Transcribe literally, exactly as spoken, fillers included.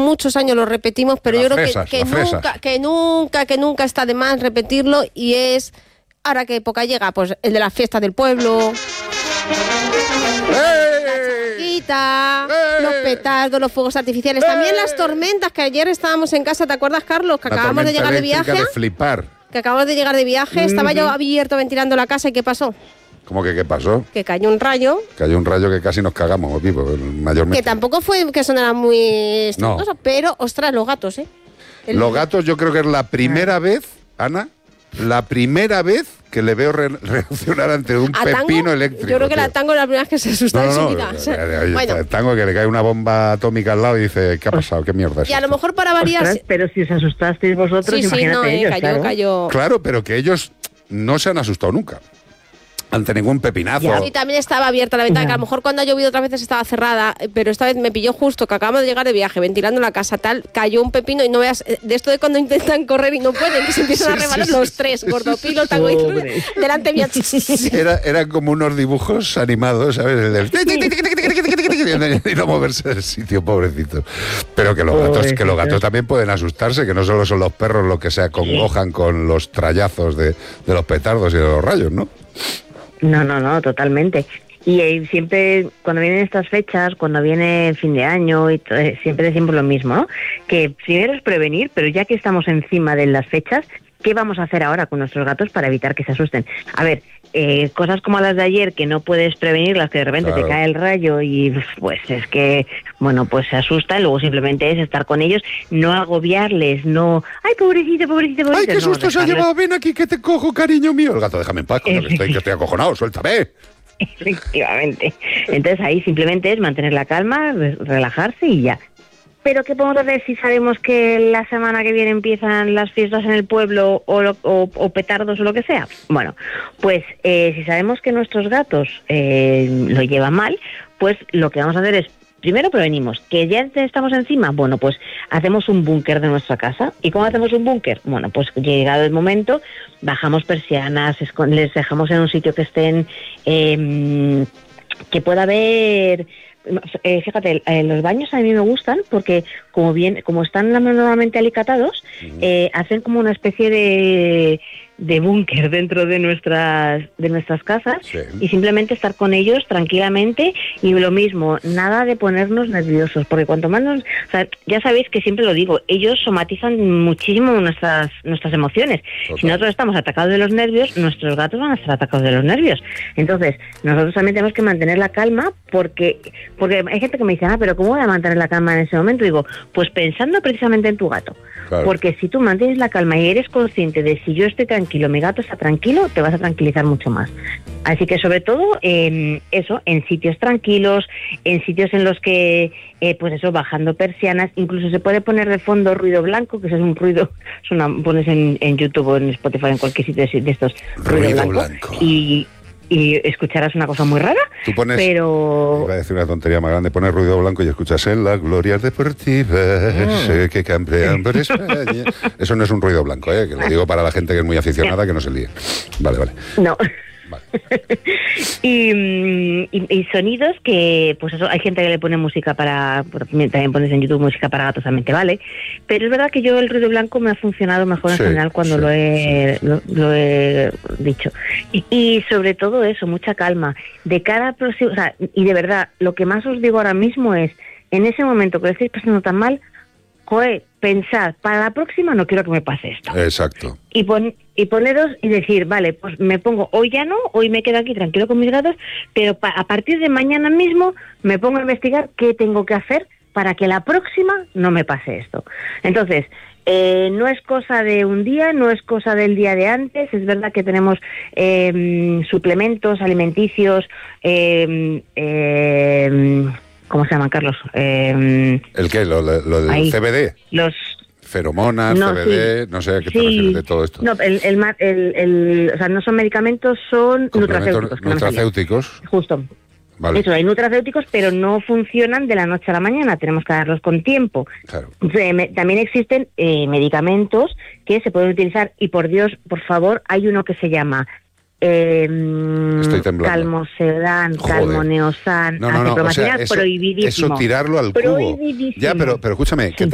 muchos años lo repetimos, pero yo fresas, creo que, que nunca, que nunca, que nunca está de más repetirlo, y es, ahora qué época llega, pues el de las fiestas del pueblo. ¡Ey! La ¡Ey! Los petardos, los fuegos artificiales, ¡Ey! También las tormentas, que ayer estábamos en casa, ¿te acuerdas, Carlos? Que la acabamos de llegar de viaje. De flipar. Que acabamos de llegar de viaje, uh-huh. Estaba yo abierto ventilando la casa, ¿y qué pasó? ¿Cómo que qué pasó? Que cayó un rayo. Cayó un rayo que casi nos cagamos vivos, mayormente. Que tampoco fue que sonara muy estruendoso, no. Pero, ostras, los gatos, ¿eh? El... Los gatos yo creo que es la primera vez, Ana, la primera vez que le veo re- reaccionar ante un pepino eléctrico. Yo creo que tío. la Tango es la primera vez que se asusta no, en no, su vida. No, o sea, no, bueno. El Tango que le cae una bomba atómica al lado y dice, ¿qué ha pasado? ¿Qué mierda es Y a esto? lo mejor para variar... Ostras, pero si os asustasteis vosotros, sí, imagínate sí, no, eh, ellos, cayó, claro. cayó. Claro, pero que ellos no se han asustado nunca ante ningún pepinazo. Sí, también estaba abierta la ventana, ya. Que a lo mejor cuando ha llovido otras veces estaba cerrada, pero esta vez me pilló justo que acabamos de llegar de viaje, ventilando la casa, tal, cayó un pepino y no veas, de esto de cuando intentan correr y no pueden, que se empiezan sí, a rebalar sí, los sí, tres, sí, Gordopilo, sí, Tango y delante mío. Era, eran como unos dibujos animados, ¿sabes? El del... y no moverse del sitio, pobrecito. Pero que los gatos, que los gatos también pueden asustarse, que no solo son los perros los que se acongojan con los trallazos de, de los petardos y de los rayos, ¿no? No, no, no, totalmente. Y eh, siempre, cuando vienen estas fechas, cuando viene el fin de año, y t- siempre decimos lo mismo, ¿no? Que primero es prevenir, pero ya que estamos encima de las fechas, ¿qué vamos a hacer ahora con nuestros gatos para evitar que se asusten? A ver, eh, cosas como las de ayer, que no puedes prevenirlas, que de repente claro. Te cae el rayo y pues es que, bueno, pues se asustan, luego simplemente es estar con ellos, no agobiarles, no... ¡Ay, pobrecito, pobrecito, pobrecito! ¡Ay, qué susto no, se ha llevado! ¡Ven aquí que te cojo, cariño mío! El gato, déjame en paz, coño, que estoy, que estoy acojonado, suéltame. Efectivamente. Entonces ahí simplemente es mantener la calma, relajarse y ya. Pero ¿qué podemos hacer si sabemos que la semana que viene empiezan las fiestas en el pueblo o, lo, o, o petardos o lo que sea? Bueno, pues eh, si sabemos que nuestros gatos eh, lo llevan mal, pues lo que vamos a hacer es, primero prevenimos, que ya estamos encima, bueno, pues hacemos un búnker de nuestra casa. ¿Y cómo hacemos un búnker? Bueno, pues llegado el momento, bajamos persianas, les dejamos en un sitio que estén, eh, que pueda haber... Eh, fíjate, eh, los baños a mí me gustan porque como bien, como están normalmente alicatados, uh-huh. eh, hacen como una especie de, de búnker dentro de nuestras de nuestras casas sí. Y simplemente estar con ellos tranquilamente y lo mismo, nada de ponernos nerviosos, porque cuanto más nos, o sea, ya sabéis que siempre lo digo, ellos somatizan muchísimo nuestras nuestras emociones. Total. Si nosotros estamos atacados de los nervios, nuestros gatos van a estar atacados de los nervios. Entonces, nosotros también tenemos que mantener la calma porque porque hay gente que me dice, ah, pero ¿cómo voy a mantener la calma en ese momento? Digo, pues pensando precisamente en tu gato. Claro. Porque si tú mantienes la calma y eres consciente de si yo estoy tranquilo, mi gato está tranquilo, te vas a tranquilizar mucho más. Así que sobre todo, eh, eso, en sitios tranquilos, en sitios en los que, eh, pues eso, bajando persianas, incluso se puede poner de fondo ruido blanco, que eso es un ruido, es una, pones en, en YouTube o en Spotify, en cualquier sitio de estos, ruido, ruido blanco, blanco. Y... y escucharás una cosa muy rara, tú pones, pero... iba a decir una tontería más grande, pones ruido blanco y escuchas en las glorias deportivas, mm. sé que campean por España. Eso no es un ruido blanco, ¿eh? Que lo digo para la gente que es muy aficionada, que no se líe. Vale, vale. No. Vale. y, y, y sonidos que, pues eso, hay gente que le pone música para, también pones en YouTube música para gatos, también te vale, pero es verdad que yo el ruido blanco me ha funcionado mejor en sí, general cuando sí, lo, he, sí. lo, lo he dicho. Y, y sobre todo eso, mucha calma. De cara a próximo, o sea, y de verdad, lo que más os digo ahora mismo es, en ese momento que lo estáis pasando tan mal, joder, pensad, para la próxima no quiero que me pase esto. Exacto. Y, pon, y poneros y decir, vale, pues me pongo, hoy ya no, hoy me quedo aquí tranquilo con mis gatos, pero pa, a partir de mañana mismo me pongo a investigar qué tengo que hacer para que la próxima no me pase esto. Entonces, eh, no es cosa de un día, no es cosa del día de antes, es verdad que tenemos eh, suplementos alimenticios, eh, eh, ¿cómo se llaman, Carlos? Eh, ¿El qué? ¿Lo, lo, lo del ahí, C B D? Los... Feromonas, no, C B D, sí, no sé a qué sí, te refieres de todo esto. No, el, el, el, el, o sea, no son medicamentos, son nutracéuticos. Nutracéuticos. No Justo. Vale. Eso, hay nutracéuticos, pero no funcionan de la noche a la mañana, tenemos que darlos con tiempo. Claro. Entonces, me, también existen eh, medicamentos que se pueden utilizar, y por Dios, por favor, hay uno que se llama... Eh, Calmosedan, Calmoneosan, no, no, no, o sea, eso, prohibidísimo. Eso tirarlo al cubo. Ya, pero, pero escúchame, que te